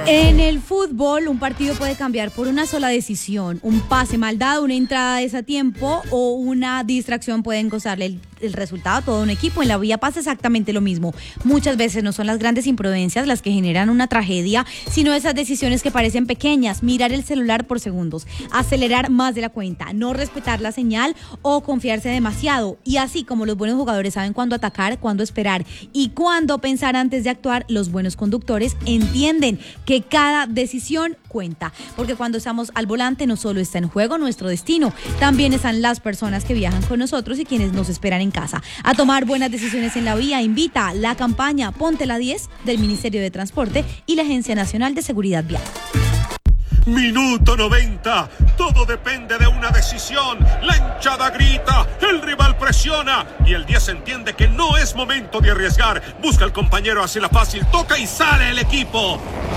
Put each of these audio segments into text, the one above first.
En el fútbol, un partido puede cambiar por una sola decisión. Un pase mal dado, una entrada desatiempo o una distracción pueden causarle el resultado a todo un equipo. En la vida pasa exactamente lo mismo. Muchas veces no son las grandes imprudencias las que generan una tragedia, sino esas decisiones que parecen pequeñas. Mirar el celular por segundos, acelerar más de la cuenta, no respetar la señal o confiarse demasiado. Y así como los buenos jugadores saben cuándo atacar, cuándo esperar y cuándo pensar antes de actuar, los buenos conductores entienden que cada decisión cuenta, porque cuando estamos al volante no solo está en juego nuestro destino, también están las personas que viajan con nosotros y quienes nos esperan en casa. A tomar buenas decisiones en la vía invita la campaña Ponte la 10 del Ministerio de Transporte y la Agencia Nacional de Seguridad Vial. Minuto 90, todo depende de una decisión. La hinchada grita, el rival presiona y el 10 entiende que no es momento de arriesgar. Busca al compañero, hace la fácil, toca y sale el equipo.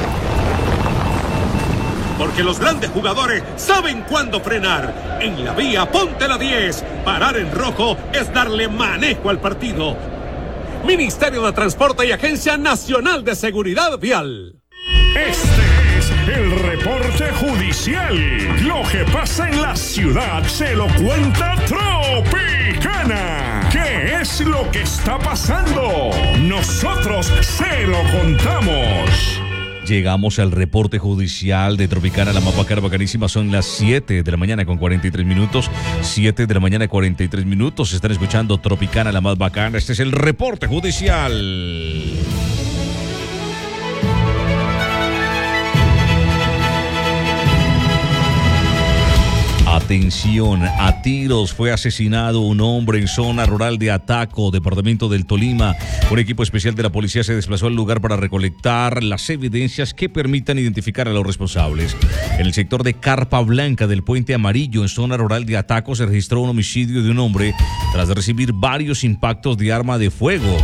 Porque los grandes jugadores saben cuándo frenar. En la vía, ponte la 10. Parar en rojo es darle manejo al partido. Ministerio de Transporte y Agencia Nacional de Seguridad Vial. Este es el reporte judicial. Lo que pasa en la ciudad se lo cuenta Tropicana. ¿Qué es lo que está pasando? Nosotros se lo contamos. Llegamos al reporte judicial de Tropicana, la más bacana, bacanísima. Son las 7 de la mañana con 43 minutos. 7 de la mañana 43 minutos. Están escuchando Tropicana, la más bacana. Este es el reporte judicial. Atención, a tiros fue asesinado un hombre en zona rural de Ataco, departamento del Tolima. Un equipo especial de la policía se desplazó al lugar para recolectar las evidencias que permitan identificar a los responsables. En el sector de Carpa Blanca del Puente Amarillo, en zona rural de Ataco, se registró un homicidio de un hombre tras recibir varios impactos de arma de fuego.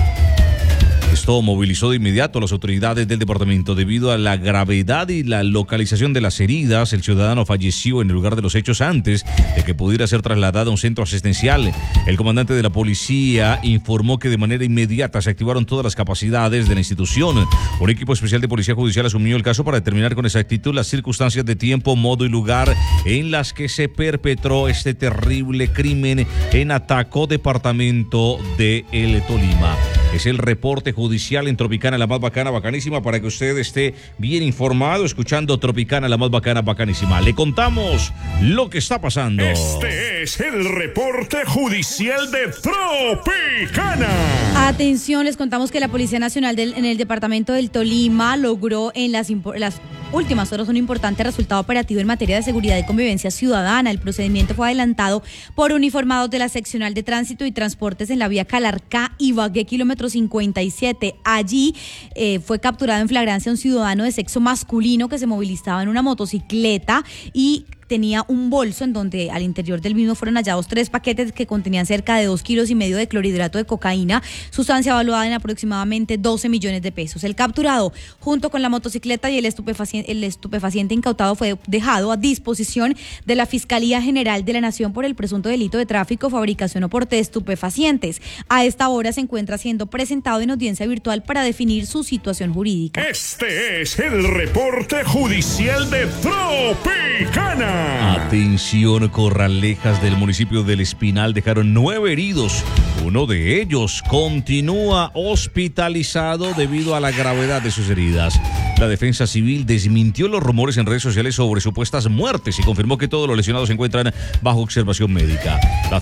Esto movilizó de inmediato a las autoridades del departamento. Debido a la gravedad y la localización de las heridas, el ciudadano falleció en el lugar de los hechos antes de que pudiera ser trasladado a un centro asistencial. El comandante de la policía informó que de manera inmediata se activaron todas las capacidades de la institución. Un equipo especial de policía judicial asumió el caso para determinar con exactitud las circunstancias de tiempo, modo y lugar en las que se perpetró este terrible crimen en Ataco, departamento de El Tolima. Es el reporte judicial en Tropicana, la más bacana, bacanísima, para que usted esté bien informado, escuchando Tropicana, la más bacana, bacanísima. Le contamos lo que está pasando. Este es el reporte judicial de Tropicana. Atención, les contamos que la Policía Nacional en el departamento del Tolima logró en las últimas horas un importante resultado operativo en materia de seguridad y convivencia ciudadana. El procedimiento fue adelantado por uniformados de la Seccional de Tránsito y Transportes en la vía Calarcá-Ibagué, kilómetro 57. Allí fue capturado en flagrancia un ciudadano de sexo masculino que se movilizaba en una motocicleta y tenía un bolso en donde al interior del mismo fueron hallados 3 paquetes que contenían cerca de 2,5 kilos de clorhidrato de cocaína, sustancia valuada en aproximadamente 12 millones de pesos. El capturado, junto con la motocicleta y el estupefaciente incautado, fue dejado a disposición de la Fiscalía General de la Nación por el presunto delito de tráfico, fabricación o porte de estupefacientes. A esta hora se encuentra siendo presentado en audiencia virtual para definir su situación jurídica. Este es el reporte judicial de Tropicana. Atención, Corralejas del municipio del Espinal dejaron 9 heridos. Uno de ellos continúa hospitalizado debido a la gravedad de sus heridas. La Defensa Civil desmintió los rumores en redes sociales sobre supuestas muertes y confirmó que todos los lesionados se encuentran bajo observación médica. La